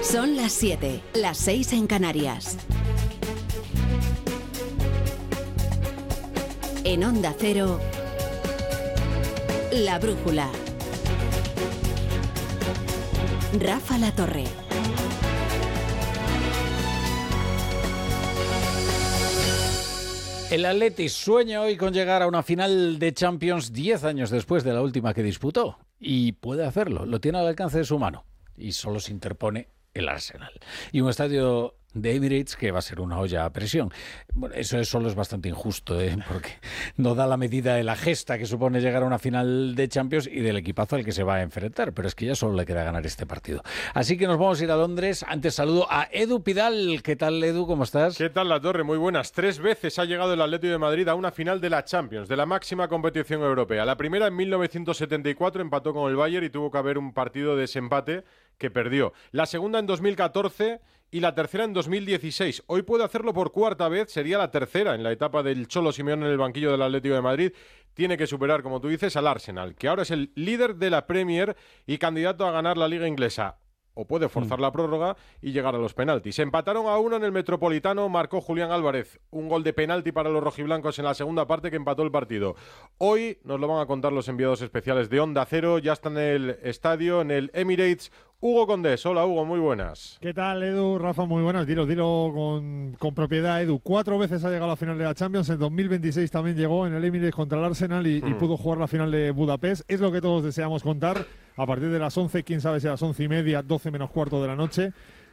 Son las 7, las 6 en Canarias. En Onda Cero, La Brújula. Rafa La Torre. El Athletic sueña hoy con llegar a una final de Champions 10 años después de la última que disputó. Y puede hacerlo, lo tiene al alcance de su mano. Y solo se interpone el Arsenal. Y un estadio de Emirates que va a ser una olla a presión. Bueno, eso solo es bastante injusto, porque no da la medida de la gesta que supone llegar a una final de Champions y del equipazo al que se va a enfrentar, pero es que ya solo le queda ganar este partido. Así que nos vamos a ir a Londres. Antes saludo a Edu Pidal. ¿Qué tal, Edu? ¿Cómo estás? ¿Qué tal, La Torre? Muy buenas. 3 veces ha llegado el Atlético de Madrid a una final de la Champions, de la máxima competición europea. La primera en 1974 empató con el Bayern y tuvo que haber un partido de desempate que perdió. La segunda en 2014 y la tercera en 2016. Hoy puede hacerlo por cuarta vez, sería la tercera en la etapa del Cholo Simeone en el banquillo del Atlético de Madrid. Tiene que superar, como tú dices, al Arsenal, que ahora es el líder de la Premier y candidato a ganar la Liga Inglesa. O puede forzar la prórroga y llegar a los penaltis. Empataron a 1 en el Metropolitano, marcó Julián Álvarez. Un gol de penalti para los rojiblancos en la segunda parte que empató el partido. Hoy nos lo van a contar los enviados especiales de Onda Cero. Ya está en el estadio, en el Emirates, Hugo Condés. Hola, Hugo, muy buenas. ¿Qué tal, Edu? Rafa, muy buenas. Dilo con propiedad, Edu. 4 veces ha llegado a la final de la Champions. En 2026 también llegó en el Emirates contra el Arsenal y pudo jugar la final de Budapest. Es lo que todos deseamos contar. A partir de las 11, quién sabe si a las 11:30, 12 menos cuarto de la noche,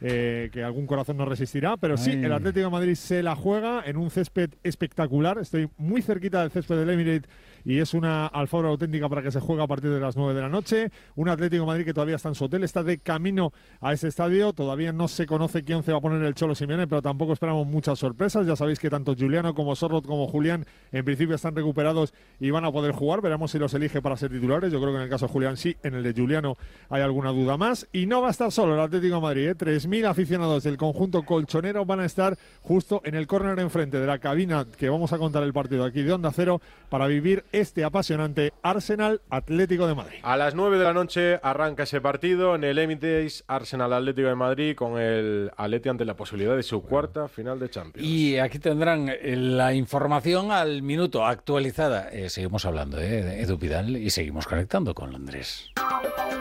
que algún corazón no resistirá. Pero sí, el Atlético de Madrid se la juega en un césped espectacular. Estoy muy cerquita del césped del Emirates y es una alfombra auténtica para que se juegue a partir de las 9 de la noche. Un Atlético de Madrid que todavía está en su hotel, está de camino a ese estadio. Todavía no se conoce qué once va a poner el Cholo Simeone, pero tampoco esperamos muchas sorpresas. Ya sabéis que tanto Juliano como Sorloth como Julián en principio están recuperados y van a poder jugar. Veremos si los elige para ser titulares. Yo creo que en el caso de Julián sí, en el de Juliano hay alguna duda más. Y no va a estar solo el Atlético de Madrid, 3.000 aficionados del conjunto colchonero van a estar justo en el córner enfrente de la cabina que vamos a contar el partido aquí de Onda Cero para vivir este apasionante Arsenal Atlético de Madrid. A las 9 de la noche arranca ese partido en el Emirates, Arsenal Atlético de Madrid, con el Atleti ante la posibilidad de su cuarta final de Champions. Y aquí tendrán la información al minuto actualizada. Seguimos hablando de Edu Pidal y seguimos conectando con Londres.